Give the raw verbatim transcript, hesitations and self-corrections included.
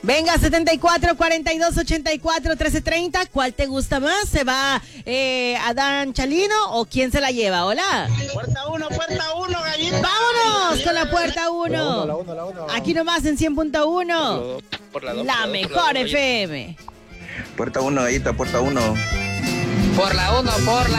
Venga, setenta y cuatro, cuarenta y dos, ochenta y cuatro, trece, treinta. ¿Cuál te gusta más? ¿Se va eh, Adán Chalino o quién se la lleva? Hola. Puerta uno, puerta uno, gallita. Vámonos con la puerta uno. La uno, la uno. Aquí nomás en cien punto uno. Por la, dos, La por la, dos, mejor por la dos, F M. Puerta uno, gallita, puerta uno. por la uno, por la